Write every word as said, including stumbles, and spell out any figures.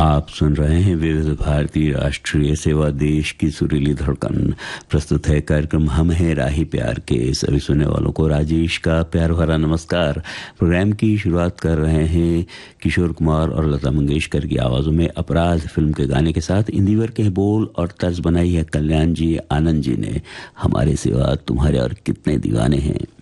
आप सुन रहे हैं विविध भारतीय राष्ट्रीय सेवा, देश की सुरीली धड़कन। प्रस्तुत है कार्यक्रम हम हैं राही प्यार के। सभी सुनने वालों को राजेश का प्यार भरा नमस्कार। प्रोग्राम की शुरुआत कर रहे हैं किशोर कुमार और लता मंगेशकर की आवाज़ों में अपराध फिल्म के गाने के साथ। इंदिवर के बोल और तर्ज बनाई है कल्याण जी आनंद जी ने। हमारे सिवा तुम्हारे और कितने दीवाने हैं।